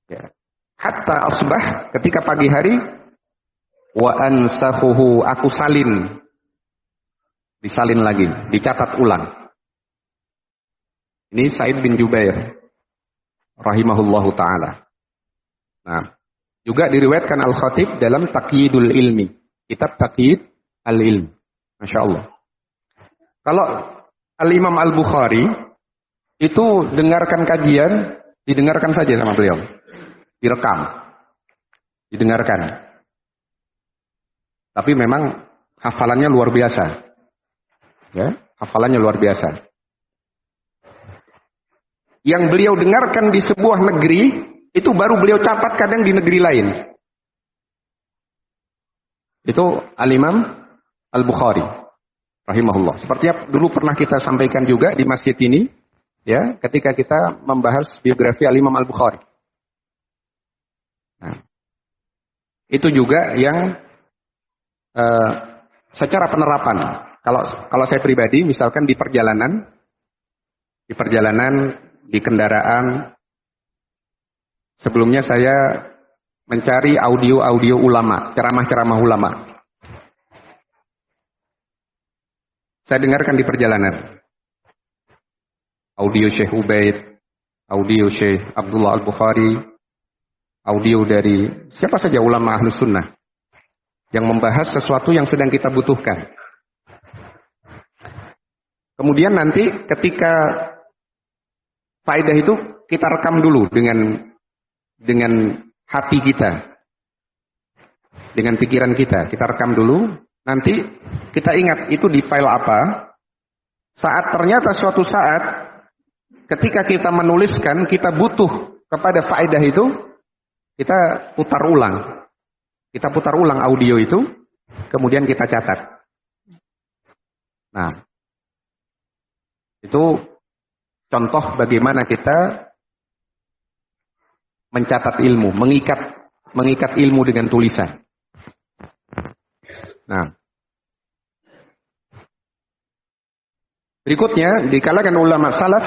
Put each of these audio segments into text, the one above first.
Ya. Hatta asbah, ketika pagi hari, wa ansahuhu, aku salin. Disalin lagi, dicatat ulang. Ini Sa'id bin Jubair rahimahullahu ta'ala. Nah, juga diriwayatkan Al-Khatib dalam Taqyidul Ilmi. Kitab Taqyid Al-Ilm. Masya Allah. Kalau Al-Imam Al-Bukhari, itu dengarkan kajian, didengarkan saja sama beliau. Direkam. Didengarkan. Tapi memang hafalannya luar biasa. Ya, hafalannya luar biasa. Yang beliau dengarkan di sebuah negeri, itu baru beliau catat kadang di negeri lain. Itu Al-Imam Al-Bukhari rahimahullah. Seperti yang dulu pernah kita sampaikan juga di masjid ini, ya, ketika kita membahas biografi Al-Imam Al-Bukhari. Nah, itu juga yang secara penerapan. Kalau saya pribadi, misalkan di perjalanan, di kendaraan, sebelumnya saya mencari audio ulama, ceramah-ceramah ulama. Saya dengarkan di perjalanan. Audio Syekh Ubaid, audio Syekh Abdullah Al-Bukhari, audio dari siapa saja ulama Ahlus Sunnah yang membahas sesuatu yang sedang kita butuhkan. Kemudian nanti ketika faedah itu kita rekam dulu dengan hati kita, dengan pikiran kita rekam dulu. Nanti kita ingat itu di file apa. Saat ternyata suatu saat ketika kita menuliskan, kita butuh kepada faedah itu, kita putar ulang. Kita putar ulang audio itu, kemudian kita catat. Nah, itu contoh bagaimana kita mencatat ilmu, mengikat ilmu dengan tulisan. Nah, berikutnya di kalangan ulama salaf,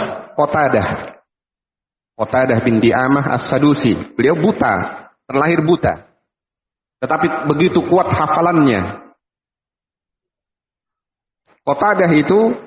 Qatadah bin Di'amah As-Sadusi. Beliau buta, terlahir buta. Tetapi begitu kuat hafalannya. Qatadah itu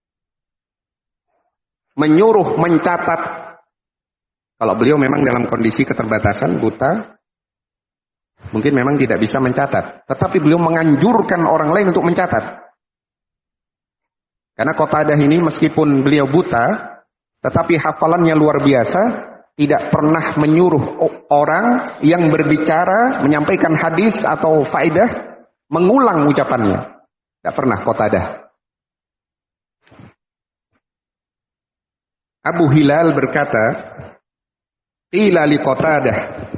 menyuruh mencatat. Kalau beliau memang dalam kondisi keterbatasan, buta, mungkin memang tidak bisa mencatat. Tetapi beliau menganjurkan orang lain untuk mencatat. Karena Qatadah ini meskipun beliau buta, tetapi hafalannya luar biasa, tidak pernah menyuruh orang yang berbicara, menyampaikan hadis atau faedah, mengulang ucapannya. Tidak pernah Qatadah. Abu Hilal berkata, qila li Qatadah.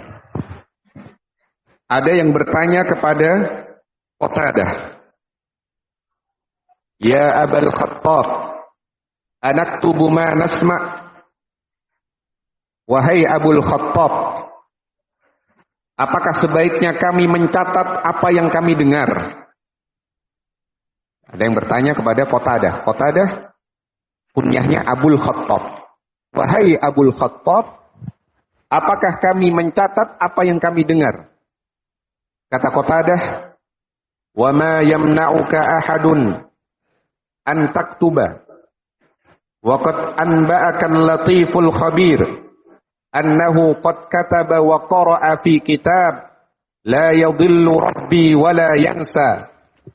Ada yang bertanya kepada Qatadah, ya Abul Khattab, anaktubu ma nasma'. Wahai Abul Khattab, apakah sebaiknya kami mencatat apa yang kami dengar? Ada yang bertanya kepada Qatadah. Qatadah kunyahnya Abul Khattab. Wahai Abul Khattab, apakah kami mencatat apa yang kami dengar? Kata Qatadah, wa ma yamna'uka ahadun an taktuba wa qad anba'aka al-latiful khabir annahu qad kataba wa qara'a fi kitab la yadhillu rabbi wa la yansa.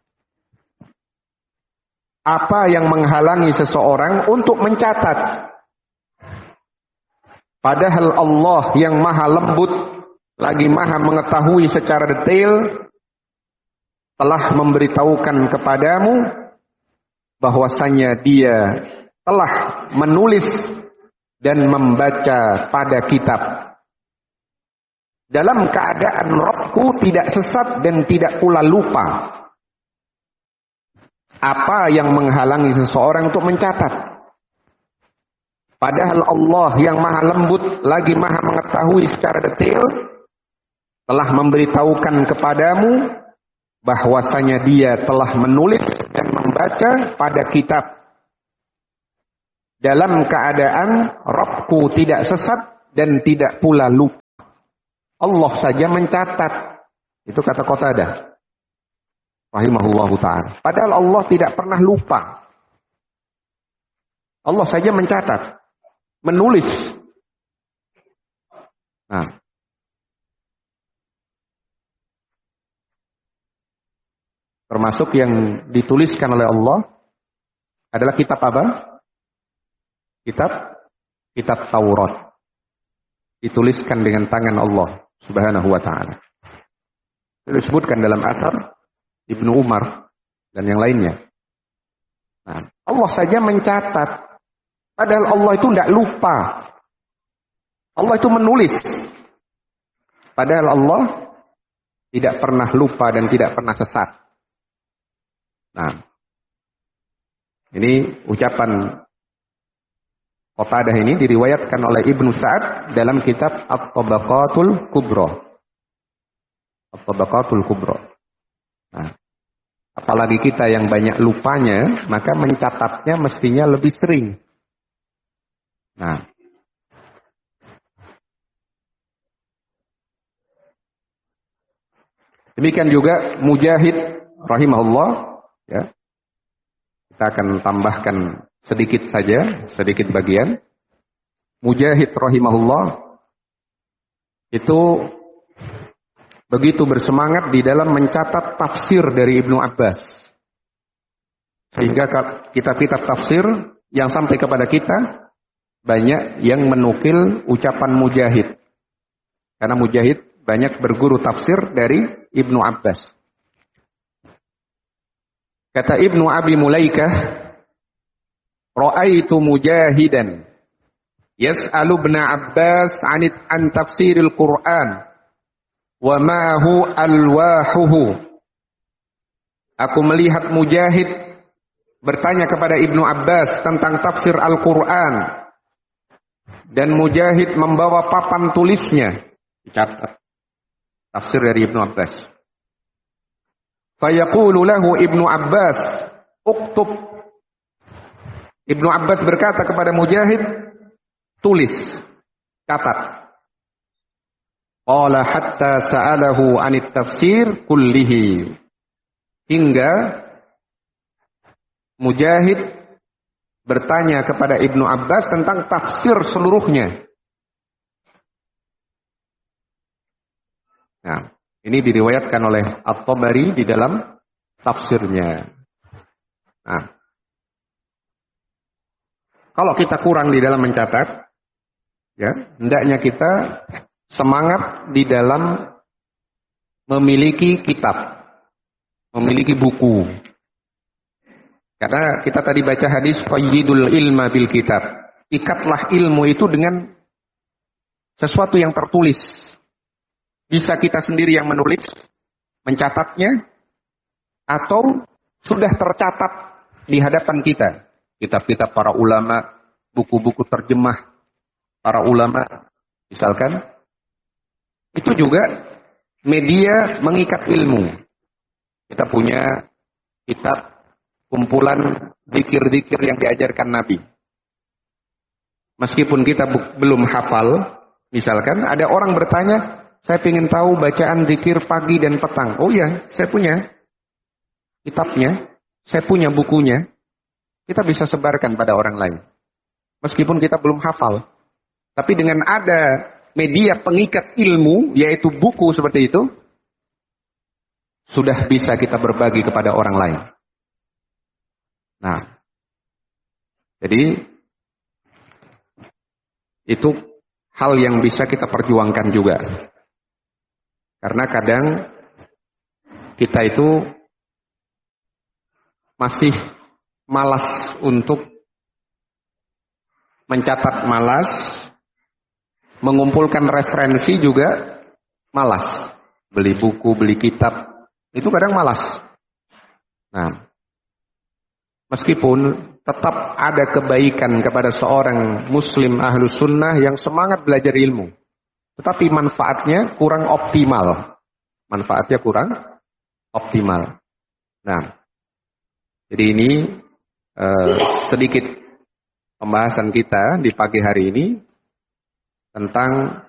Apa yang menghalangi seseorang untuk mencatat? Padahal Allah yang maha lembut, lagi maha mengetahui secara detail, telah memberitahukan kepadamu bahwasanya dia telah menulis dan membaca pada kitab. Dalam keadaan Rabbku tidak sesat dan tidak pula lupa. Apa yang menghalangi seseorang untuk mencatat? Padahal Allah yang maha lembut, lagi maha mengetahui secara detail, telah memberitahukan kepadamu bahwasanya dia telah menulis dan membaca pada kitab. Dalam keadaan Rabbku tidak sesat dan tidak pula lupa. Allah saja mencatat. Itu kata Qatadah rahimahullahu ta'ala. Padahal Allah tidak pernah lupa. Allah saja mencatat, menulis. Nah, termasuk yang dituliskan oleh Allah adalah kitab apa? Kitab Taurat. Dituliskan dengan tangan Allah Subhanahu wa ta'ala. Itu disebutkan dalam asar Ibnu Umar dan yang lainnya. Nah, Allah saja mencatat. Padahal Allah itu tidak lupa. Allah itu menulis. Padahal Allah tidak pernah lupa dan tidak pernah sesat. Nah, ini ucapan Qatadah ini diriwayatkan oleh Ibnu Sa'ad dalam kitab At-Tabaqatul Kubra. At-Tabaqatul Kubra. Nah, apalagi kita yang banyak lupanya, maka mencatatnya mestinya lebih sering. Nah, demikian juga Mujahid rahimahullah, ya. Kita akan tambahkan sedikit saja, sedikit bagian. Mujahid rahimahullah itu begitu bersemangat di dalam mencatat tafsir dari Ibnu Abbas. Sehingga kitab-kitab tafsir yang sampai kepada kita banyak yang menukil ucapan Mujahid. Karena Mujahid banyak berguru tafsir dari Ibnu Abbas. Kata Ibnu Abi Mulaikah, Ra'aitu Mujahidan yas'alu Ibn Abbas an tafsiril Qur'an wa ma'hu alwahuhu. Aku melihat Mujahid bertanya kepada Ibnu Abbas tentang tafsir Al-Qur'an, dan Mujahid membawa papan tulisnya. Dicatat tafsir dari Ibnu Abbas. Fayaqulu lahu Ibnu Abbas, uktub. Ibnu Abbas berkata kepada Mujahid, tulis, catat. Qala hatta sa'alahu anit tafsir kullihi. Hingga Mujahid bertanya kepada Ibnu Abbas tentang tafsir seluruhnya. Nah, ini diriwayatkan oleh At-Tabari di dalam tafsirnya. Nah, kalau kita kurang di dalam mencatat, ya, hendaknya kita semangat di dalam memiliki kitab, memiliki buku. Karena kita tadi baca hadis qayyidul ilma bil kitab. Ikatlah ilmu itu dengan sesuatu yang tertulis. Bisa kita sendiri yang menulis, mencatatnya, atau sudah tercatat di hadapan kita. Kitab-kitab para ulama, buku-buku terjemah para ulama, misalkan. Itu juga media mengikat ilmu. Kita punya kitab kumpulan zikir-zikir yang diajarkan Nabi. Meskipun kita belum hafal, misalkan ada orang bertanya, saya ingin tahu bacaan zikir pagi dan petang. Oh ya, saya punya kitabnya, saya punya bukunya. Kita bisa sebarkan pada orang lain. Meskipun kita belum hafal. Tapi dengan ada media pengikat ilmu, yaitu buku seperti itu, sudah bisa kita berbagi kepada orang lain. Nah, jadi itu hal yang bisa kita perjuangkan juga. Karena kadang kita itu masih malas untuk mencatat, malas mengumpulkan referensi juga malas. Beli buku, beli kitab, itu kadang malas. Nah, meskipun tetap ada kebaikan kepada seorang muslim ahlus sunnah yang semangat belajar ilmu. Tetapi manfaatnya kurang optimal. Manfaatnya kurang optimal. Nah, jadi ini sedikit pembahasan kita di pagi hari ini tentang